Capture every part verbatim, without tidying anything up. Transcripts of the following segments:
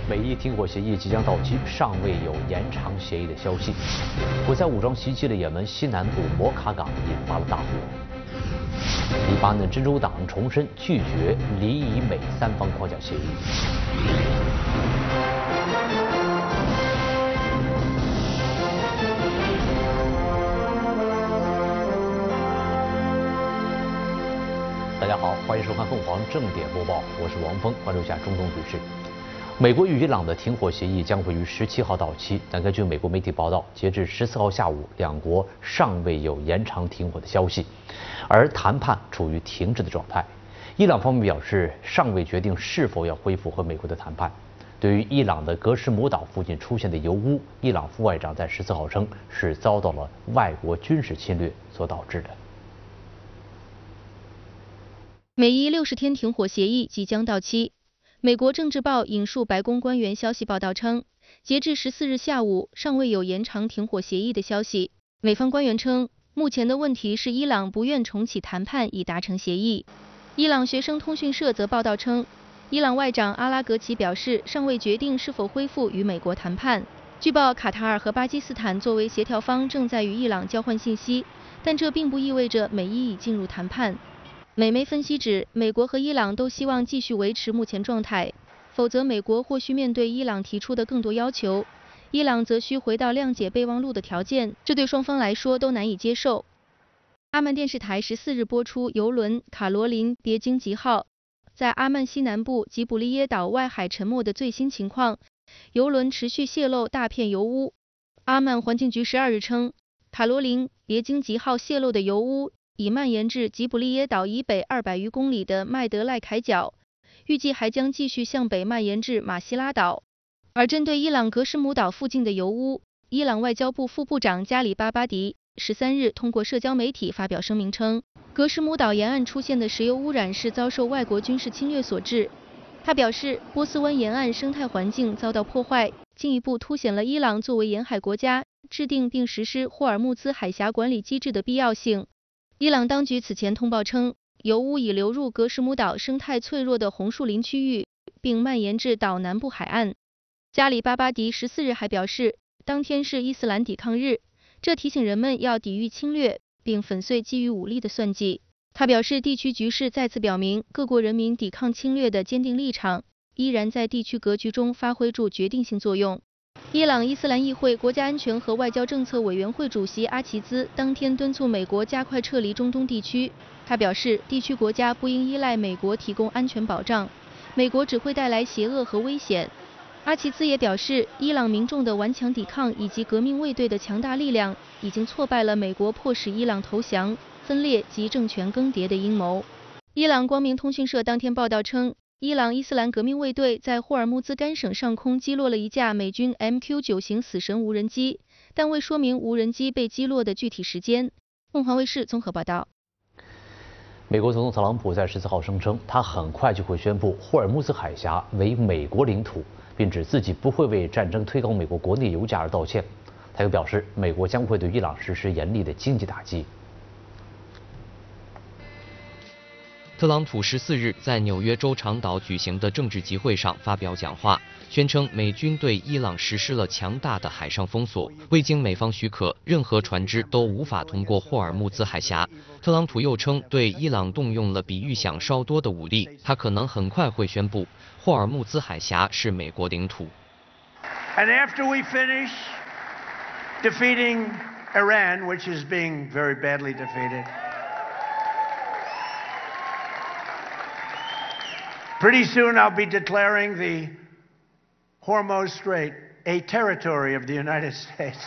美伊停火协议即将到期，尚未有延长协议的消息。胡塞武装袭击了也门西南部摩卡港，引发了大火。黎巴嫩真主党重申拒绝离以美三方框架协议。大家好，欢迎收看凤凰正点播报，我是王峰，关注一下中东局势。美国与伊朗的停火协议将会于十七号到期，但根据美国媒体报道，截至十四号下午，两国尚未有延长停火的消息，而谈判处于停滞的状态。伊朗方面表示，尚未决定是否要恢复和美国的谈判。对于伊朗的格什姆岛附近出现的油污，伊朗副外长在十四号称是遭到了外国军事侵略所导致的。 美伊六十天停火协议即将到期。美国政治报引述白宫官员消息报道称，截至十四日下午，尚未有延长停火协议的消息。美方官员称，目前的问题是伊朗不愿重启谈判以达成协议。伊朗学生通讯社则报道称，伊朗外长阿拉格齐表示，尚未决定是否恢复与美国谈判。据报，卡塔尔和巴基斯坦作为协调方正在与伊朗交换信息，但这并不意味着美伊已进入谈判。美媒分析指，美国和伊朗都希望继续维持目前状态，否则美国或需面对伊朗提出的更多要求，伊朗则需回到谅解备忘录的条件，这对双方来说都难以接受。阿曼电视台十四日播出邮轮卡罗琳·别京吉号在阿曼西南部吉卜利耶岛外海沉没的最新情况，邮轮持续泄漏大片油污。阿曼环境局十二日称，卡罗琳·别京吉号泄漏的油污已蔓延至吉卜利耶岛以北二百余公里的麦德赖凯角，预计还将继续向北蔓延至马希拉岛。而针对伊朗格什姆岛附近的油污，伊朗外交部副部长加里巴巴迪十三日通过社交媒体发表声明称，格什姆岛沿岸出现的石油污染是遭受外国军事侵略所致。他表示，波斯湾沿岸生态环境遭到破坏，进一步凸显了伊朗作为沿海国家制定并实施霍尔木兹海峡管理机制的必要性。伊朗当局此前通报称，油污已流入格什姆岛生态脆弱的红树林区域，并蔓延至岛南部海岸。加里巴巴迪十四日还表示，当天是伊斯兰抵抗日，这提醒人们要抵御侵略，并粉碎基于武力的算计。他表示，地区局势再次表明各国人民抵抗侵略的坚定立场，依然在地区格局中发挥出决定性作用。伊朗伊斯兰议会国家安全和外交政策委员会主席阿齐兹当天敦促美国加快撤离中东地区。他表示，地区国家不应依赖美国提供安全保障，美国只会带来邪恶和危险。阿齐兹也表示，伊朗民众的顽强抵抗以及革命卫队的强大力量已经挫败了美国迫使伊朗投降、分裂及政权更迭的阴谋。伊朗光明通讯社当天报道称，伊朗伊斯兰革命卫队在霍尔木兹干省上空击落了一架美军 M Q 九 型死神无人机，但未说明无人机被击落的具体时间。凤凰卫视综合报道。 美国总统特朗普在十四号声称，他很快就会宣布霍尔木兹海峡为美国领土，并指自己不会为战争推高美国国内油价而道歉。他又表示，美国将会对伊朗实施严厉的经济打击。 特朗普十四日在纽约州长岛举行的政治集会上发表讲话，宣称美军对伊朗实施了强大的海上封锁，未经美方许可，任何船只都无法通过霍尔木兹海峡。特朗普又称对伊朗动用了比预想稍多的武力，他可能很快会宣布霍尔木兹海峡是美国领土。 And after we finish defeating Iran, which is being very badly defeated, pretty soon I'll be declaring the Hormuz Strait a territory of the United States.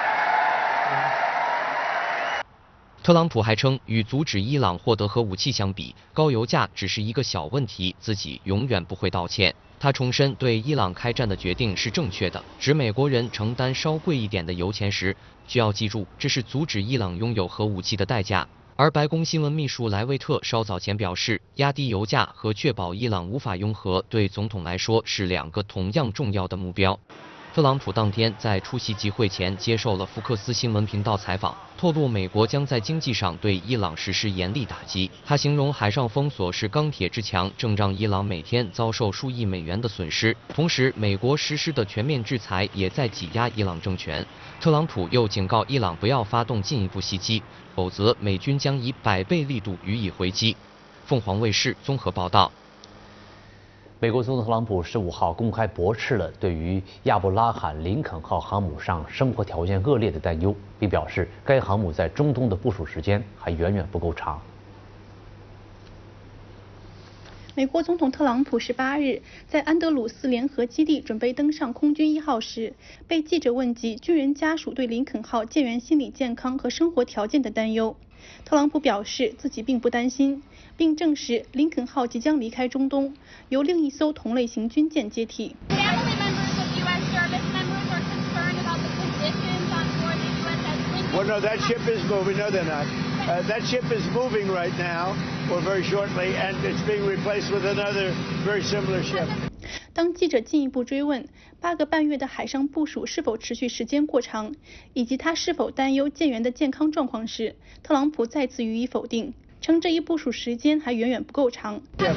特朗普还称，与阻止伊朗获得核武器相比，高油价只是一个小问题，自己永远不会道歉。他重申对伊朗开战的决定是正确的，指美国人承担稍贵一点的油钱时，需要记住，这是阻止伊朗拥有核武器的代价。而白宫新闻秘书莱维特稍早前表示，压低油价和确保伊朗无法拥核，对总统来说是两个同样重要的目标。 特朗普当天在出席集会前接受了福克斯新闻频道采访，透露美国将在经济上对伊朗实施严厉打击。他形容海上封锁是钢铁之墙，正让伊朗每天遭受数亿美元的损失。同时，美国实施的全面制裁也在挤压伊朗政权。特朗普又警告伊朗不要发动进一步袭击，否则美军将以百倍力度予以回击。凤凰卫视综合报道。 美国总统特朗普十五号公开驳斥了对于亚伯拉罕·林肯号航母上生活条件恶劣的担忧，并表示该航母在中东的部署时间还远远不够长。 美国总统特朗普十八日在安德鲁斯联合基地准备登上空军一号时，被记者问及军人家属对林肯号舰员心理健康和生活条件的担忧。特朗普表示自己并不担心，并证实林肯号即将离开中东，由另一艘同类型军舰接替。 Well, no, that ship is moving. No, they're not. Uh, that ship is moving right now, or very shortly, and it's being replaced with another very similar ship. 当记者进一步追问八个半月的海上部署是否持续时间过长，以及他是否担忧舰员的健康状况时，特朗普再次予以否定，称这一部署时间还远远不够长。 No,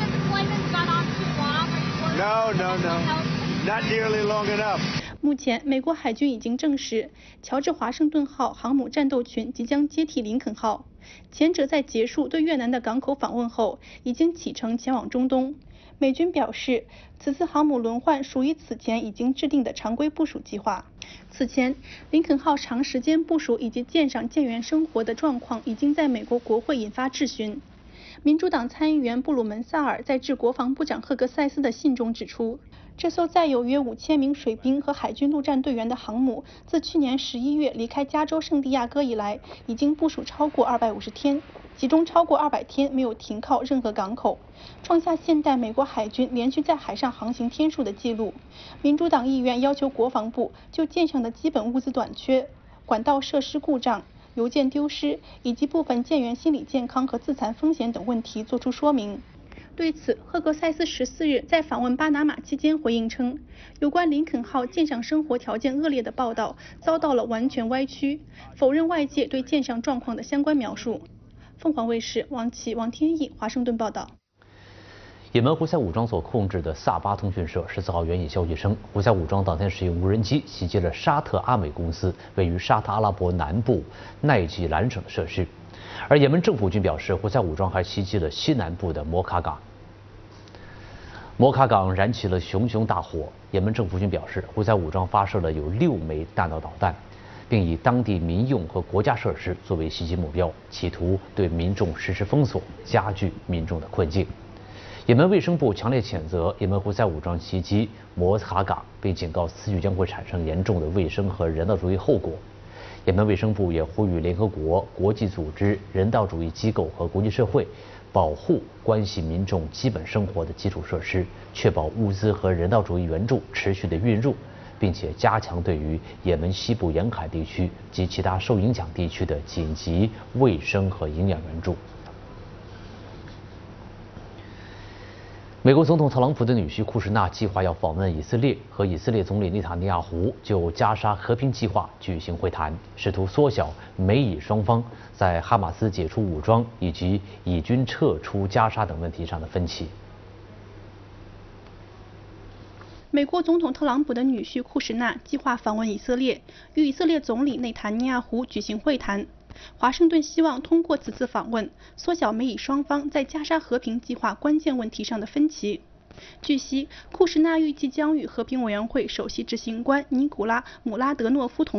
no, no, not nearly long enough. 目前，美国海军已经证实，乔治华盛顿号航母战斗群即将接替林肯号。前者在结束对越南的港口访问后，已经启程前往中东。美军表示，此次航母轮换属于此前已经制定的常规部署计划。此前，林肯号长时间部署以及舰上舰员生活的状况已经在美国国会引发质询。民主党参议员布鲁门萨尔在致国防部长赫格塞斯的信中指出，这艘载有约五千名水兵和海军陆战队员的航母，自去年十一月离开加州圣地亚哥以来，已经部署超过二百五十天，其中超过二百天没有停靠任何港口，创下现代美国海军连续在海上航行天数的记录。民主党议员要求国防部就舰上的基本物资短缺、管道设施故障、邮件丢失以及部分舰员心理健康和自残风险等问题作出说明。对此，赫格塞斯十四日在访问巴拿马期间回应称，有关林肯号舰上生活条件恶劣的报道遭到了完全歪曲，否认外界对舰上状况的相关描述。凤凰卫视王琦、王天毅华盛顿报道。 也门胡塞武装所控制的萨巴通讯社十四号援引消息称，胡塞武装当天使用无人机袭击了沙特阿美公司位于沙特阿拉伯南部奈吉兰省的设施，而也门政府军表示，胡塞武装还袭击了西南部的摩卡港。摩卡港燃起了熊熊大火，也门政府军表示，胡塞武装发射了有六枚弹道导弹，并以当地民用和国家设施作为袭击目标，企图对民众实施封锁，加剧民众的困境。也门卫生部强烈谴责也门胡塞武装袭击摩卡港，并警告此举将会产生严重的卫生和人道主义后果。也门卫生部也呼吁联合国、国际组织、人道主义机构和国际社会保护关系民众基本生活的基础设施，确保物资和人道主义援助持续的运入，并且加强对于也门西部沿海地区及其他受影响地区的紧急卫生和营养援助。美国总统特朗普的女婿库什纳计划要访问以色列，和以色列总理内塔尼亚胡就加沙和平计划举行会谈，试图缩小美以双方在哈马斯解除武装以及以军撤出加沙等问题上的分歧。 美国总统特朗普的女婿库什纳计划访问以色列，与以色列总理内塔尼亚胡举行会谈。华盛顿希望通过此次访问，缩小美以双方在加沙和平计划关键问题上的分歧。据悉，库什纳预计将与和平委员会首席执行官尼古拉·姆拉德诺夫同